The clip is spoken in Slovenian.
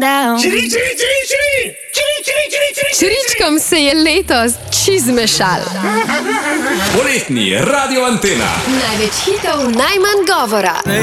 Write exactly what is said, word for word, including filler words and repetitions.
down. Čiričkom se je letos čizmešal. Poletni Radio Antena. Največ hitov, najmanj govora.